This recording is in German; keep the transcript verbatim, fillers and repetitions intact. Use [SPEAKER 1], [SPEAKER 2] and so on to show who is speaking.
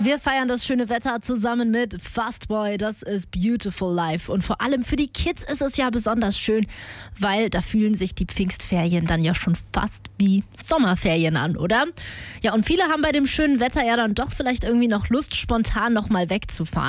[SPEAKER 1] Wir feiern das schöne Wetter zusammen mit Fastboy. Das ist Beautiful Life. Und vor allem für die Kids ist es ja besonders schön, weil da fühlen sich die Pfingstferien dann ja schon fast wie Sommerferien an, oder? Ja, und viele haben bei dem schönen Wetter ja dann doch vielleicht irgendwie noch Lust, spontan nochmal wegzufahren.